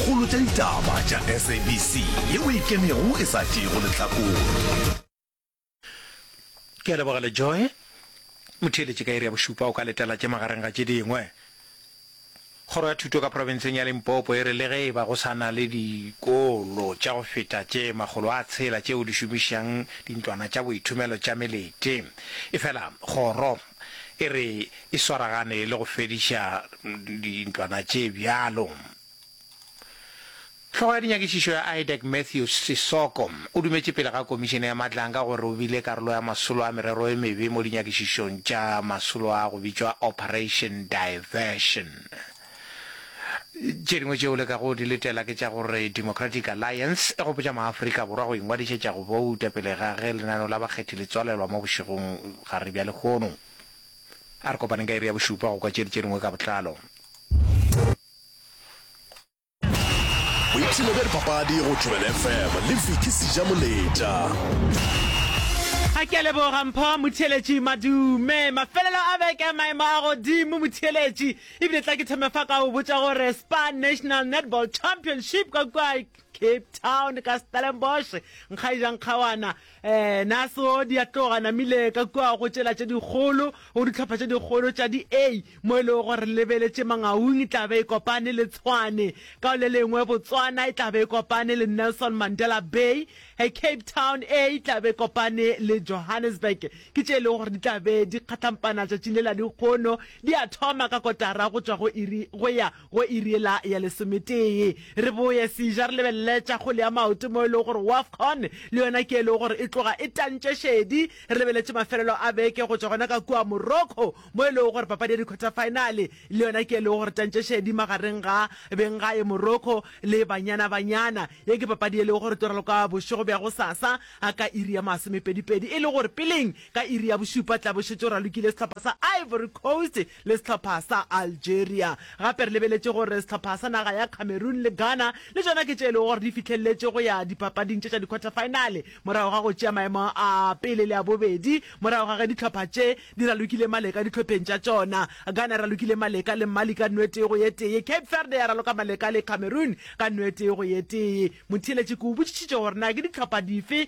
dikgolo tša ditaba tša SABC yeo e kemego e sa tšego lehlakore. Ke a lebogela Joy motheletše ka iri ya bošupa o ka letela tše magareng ga tše dingwe. Kgoro ya thuto ka provinseng ya Limpopo e re le ge ba go sana le dikolo tša go feta tše magolo a tshela tšeo di šomišang dintlwana tša boithomelo tša melete. E fela kgoro e re e swaragane le go fediša dintlwana tše bjalo. Tlhogo ya dinyakišišo ya IDEC Matthew Sisoko o dumetše pele ga komišene ya Matlanga gore o bile karolo ya masolo a merero e mebe mo dinyakišišong tša masolo a go bitšwa Operation Diversion. Tše dingwe tšeo le ka go di letela ke tša gore Democratic Alliance e gopotša maAfrika Borwa go ingwadišetša go bouta pele ga ge lenaneo la bakgethi le tswalelwa mo bošegong gare bja lekgono. A re kopaneng ka iri ya bošupa go kwa tše dingwe ka botlalo. Boipshino bja dipapadi go Jubel FM le Viki Sijamoleta. Ha ke leboga mpho motheletši madume mafelelo a beke maemo a godimo motheletši ebile tla ke themefa ka o botša gore Spa National Netball Championship ka kwa Cape Town ka Stellenbosch nkgaija nkgawana naso di a tlogana mile ka kwa go tšela tše dikgolo go ditlhopha tše dikgolo tša di-A mo e le gore lebeletše Mangaung e tla be e kopane le Tshwane ka le lengwe Botswana e tla be e kopane le Nelson Mandela Bay Cape Town A e tla be e kopane le Johannesburg ke tše e le gore di tla be di kgathampana tšatšing le la dikgono di a thoma ka kotara go tšwa go ya go iriela ya lesometee re boye seja re lebeletša go le ya maoto mo e le gore WAFCON le yona ke e le gore e tloga e tantše šedi re lebeletše mafelelo a beke go tšwa gona ka kua Morocco mo e le gore papadi ya di-quarter finale le yona ke e le gore tantše šedi magareng ga beng gae Morocco le banyana ye ke papadi e le gore torelo ka bošego bja go sasa a ka iri ya masomepedipedi e le gore peleng ka iri ya bošupa tla bošetše o ralokile setlhopha sa Ivory Coast le setlhopha sa Algeria gape re lebeletše gore setlhopha sa naga ya Cameroon le Ghana le tšona ke tše e le gore di fitlheletse go ya dipapading tše tša di-quarter finale morago ga go tšea maemo a pele le a bobedi morago ga ge ditlhopha tše di ralokile maleka ditlhopheng tša tšona Ghana ralokile maleka le Mali ka nnwete go ye tee Cape Verde ya raloka maleka le Cameroon ka nnwete go ye tee motheletše ke o botšišitše gore na ke ditlhopha dife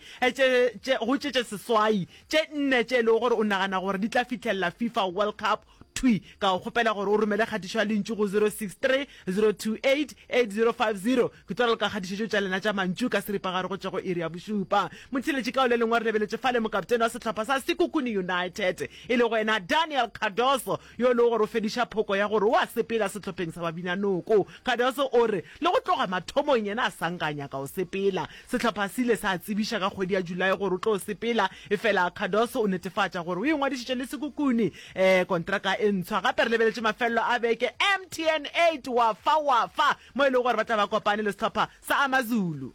go tšetše seswai tše nne tše e le gore o nagana gore di tla fitlhelela FIFA World Cup twi ka go kgopela gore o romele kgatišo ya lentšu go 063 028 8050 ke tswala ka kgatišetšo tša lena tša mantšu ka seripagare go tša go iri ya bošupa motheletše ka o le lengwe re lebeletše fa le mokaptene wa setlhopha sa Sekhukhune United e le go ena Daniel Cardoso yo le gore o fediša phoko ya gore o a sepela setlhopheng sa Babinanoko Cardoso o re le go tloga mathomong yena a sankanya ka o sepela setlhopha se ile sa tsebiša ka kgwedi ya Julae gore o tlo sepela e fela Cardoso o netefatša gore o ingwadišitše le Sekhukhune kontraka e ntshwa gape re lebeletše mafelelo a beke MTN 8 wafa mo e le gore ba tla ba kopane le setlhopha sa AmaZulu.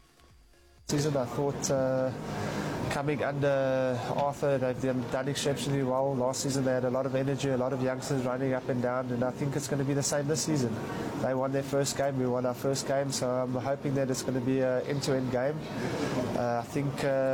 Season I thought coming under Arthur they've done exceptionally well. Last season they had a lot of energy, a lot of youngsters running up and down, and I think it's going to be the same this season. They won their first game, we won our first game, so I'm hoping that it's going to be an end-to-end game. I think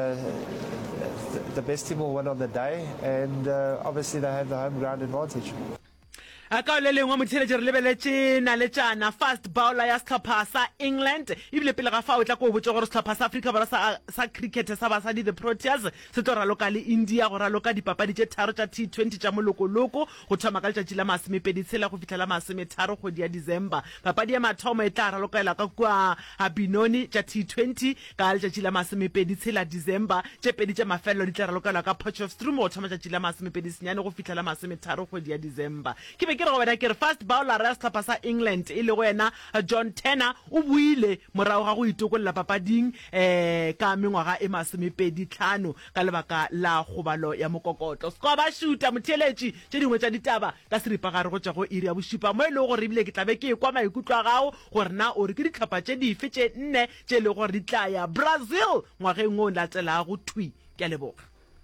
the best team will win on the day, and obviously they have the home ground advantage. A ka le lengwe motheletše re lebeletše naletšana fast bowler ya setlhopha sa England ebile pele ga fa o tla ko botse gore setlhopha sa Afrika Borwa sa cricket sa basadi the Proteas se tlo raloka le India go raloka dipapadi tše tharo tša T20 tša molokoloko go thoma ka letšatši la masomepedi tshela go fitlhela masometharo kgwedi ya December papadi ya mathomo e tla ralokela ka kua Benoni tša T20 ka letšatši la masomepedi tshela December tše pedi tša mafelelo di tla ralokelwa ka Potchefstroom go thoma tšatši la masomepedi senyane go fitlhela masometharo kgwedi ya December ke go wena ke re fast bowler ya setlhopha sa England e le go wena John Tanner o buile morago ga go itokolla papading ka mengwaga e masomepedi tlhano ka lebaka la kgobalo ya mokokotlo sko ba shuta motheletši tše dingwe tša ditaba ka seripagare go tšwa go iri ya bošupa mo e le gore ebile ke tlabe ke kwa maikutlo a gago gore na o re ke ditlhopha tše dife tše nne tše le gore di tla ya Brazil ngwageng o latelago twi ke a leboga.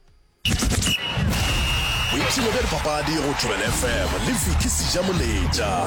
Boipshino bja dipapadi go Jubel FM le Viki Sijamoleta.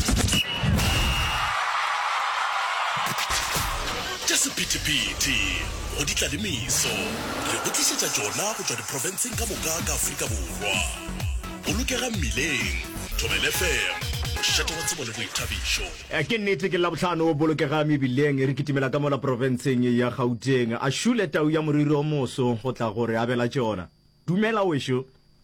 Tša sephethephethe go di tla le meso re go tlišetša tšona go tšwa diprofenseng ka moka ka Afrika Borwa. Bolokega mmileng Jubel FM mošate wa tsebo le boithabišo. Ke nnete ke labotlhano o bolokega mebileng re kitimela ka mola provinceng ya Gauteng a shule tau ya moriri o moso go tla gore a bela tsona dumela wešo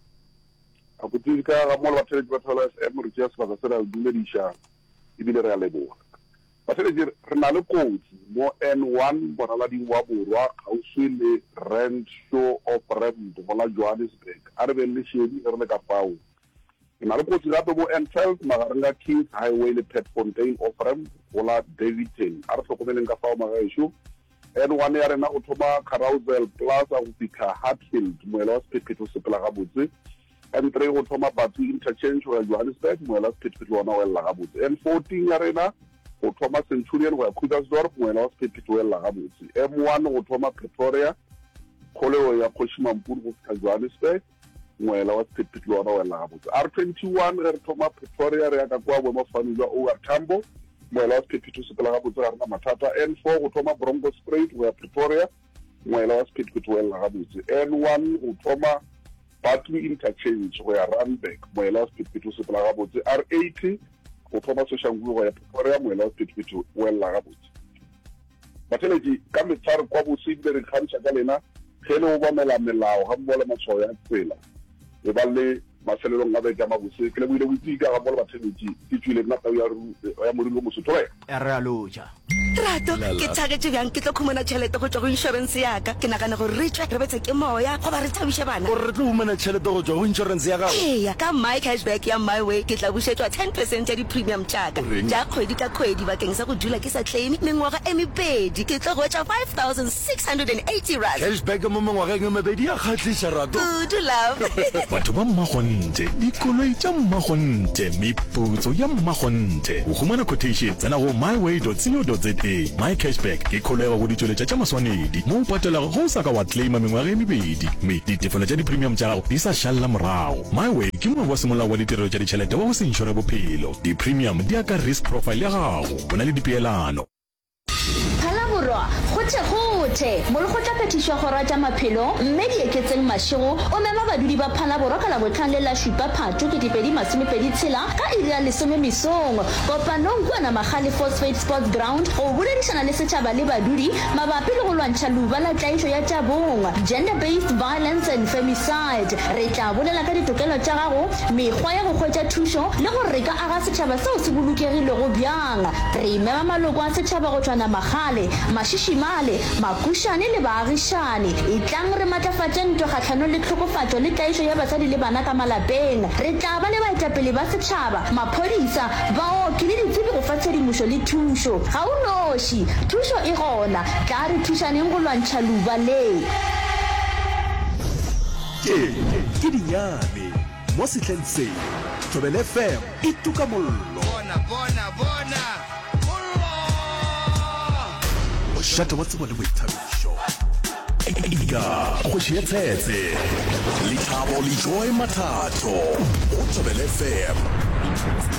a botsika ga mola batho ba thola FM re tšea sebaka se ra dumediša ebile re a leboga bafeletse re na le kotsi mo N1 bonalading wa borwa gauswi le Rand Show of Rand bona Johannesburg a re be le shedi re le ka fao ke na le kotsi gape mo N12 magareng ga Kings Highway le Petfontein of Rand bona Davidton a re tlhokomeleng ka fao magaešo N1 ya rena o thoma Carousel Plaza go fitlha Hatfield moela wa sephetho sepela gabotse N3 go thoma Batu Interchange go ya Johannesburg moela wa sephetho wona o ela gabotse N14 ya rena go thoma Centurion go ya Krugersdorp moela wa sephetho o ela gabotse M1 go thoma Pretoria kholeo ya Kgoshimampudu go fitlha Johannesburg moela wa sephetho wona o ela gabotse R21 re thoma Pretoria re ya ka kwa boemafamilwa OR Tambo moela wa sephetho sepela gabotse ga rena mathata N4 go thoma Bronco Strait go ya Pretoria moela wa sephetho o ela gabotse N1 go thoma Batu Interchange go ya Randburg moela wa sephetho sepela gabotse R80 go thoma Soshanguve go ya Pretoria moela wa sephetho o ela gabotse batheletši ka metshware kwa bosebile re kgantšha ka lena ge le go bomela melao ga mmogo le matshwao ya tsela e ba le mafelelong a beke ya mabose ke le boile boitika ga mmogo le batheletši ke tswile nna tau ya moriri o mosotho re re a loja rato ke tshagetse bjang ke tlo khumana tšhelete go tšwa go insurance yaka ke nagana gore re tswe re betse ke moya go ba re thabiše bana gore re tlo humana tšhelete go tšwa go insurance ya gago eya ka my cashback ya my way ke tla bušetšwa 10% ya di-premium tšaka ja kgwedi ka kgwedi bakeng sa go dula ke sa claime mengwaga e mepedi ke tlo go etša 5,680 rand cashback mo mengwageng e mebedi ya kgatlhiša rato kudu love batho ba mmagonte dikoloi tša mmagonte meputso ya mmagonte o humana quotation tsena go myway.co.za my cashback ke kholego go ditšweletša tša maswanedi mo o patelago go sa ka wa claima mengwaga e mebedi mme ditefelo tša di-premium tša gago di sa šalela morago myway ke mongwe wa semolao wa ditirelo tša ditšhelete wa go se inšore bophelo di-premium di aka risk profile ya gago go na le dipeelano Phalaborwa gothe mo le go tla phetišwa go ratša maphelo mme di eketseng mašego o mema badudi ba Phalaborwa ka la botlhang le la šupa Phatwe 2026 ka iri ya 10 mesong kopanong kwana Magale Phosphate Sports Ground go boledišana le setšhaba le badudi mabapi le go lwantšha luba la tlaišo ya tša bong gender based violence and femicide re tla bolela ka ditokelo tša gago mekgwa ya go hwetša thušo le gore re ka aga setšhaba seo se bolokegilego bjang re mema maloko a setšhaba go tšwana Magale Mashishimale Makushane le baagišane e tlang re matlafatše ntwa kgatlhanong le tlhokofatšo le tlaišo ya basadi le bana ka malapeng re tla ba le baetapele ba setšhaba maphodisa baoki le ditsebi go fa tshedimošo le thušo ga o noši thušo e gona tla re thušaneng go lwantšha luba le ke dinyane mo setlheng se Thobela FM e tuka mollo mošate wa tsebo le boithabišo eka kgoši ya tshetse lethabo le joy mathato go Thobela FM